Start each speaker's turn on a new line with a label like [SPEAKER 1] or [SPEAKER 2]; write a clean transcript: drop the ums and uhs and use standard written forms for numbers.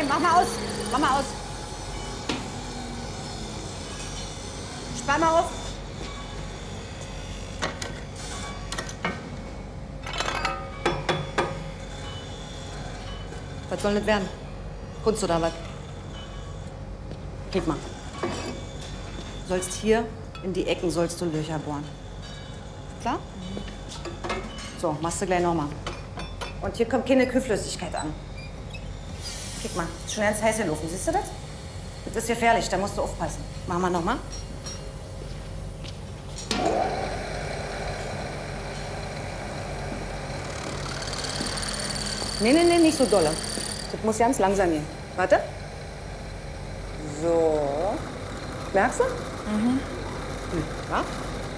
[SPEAKER 1] mach mal aus. Mach mal aus. Spann mal auf. Was soll das werden? Kunst oder was? Klick mal. Du sollst hier in die Ecken sollst du Löcher bohren. Klar? So, machst du gleich nochmal. Und hier kommt keine Kühlflüssigkeit an. Guck mal, ist schon ganz heiß gelaufen, siehst du das? Das ist gefährlich, da musst du aufpassen. Machen wir nochmal. Nee, nicht so dolle. Das muss ganz langsam gehen. Warte. So. Merkst du? Ja.